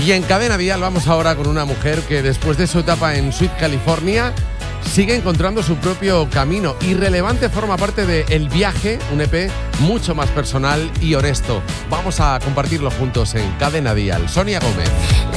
Y en Cadena Dial vamos ahora con una mujer que después de su etapa en Sweet California sigue encontrando su propio camino. Irrelevante forma parte de El Viaje, un EP mucho más personal y honesto. Vamos a compartirlo juntos en Cadena Dial. Sonia Gómez.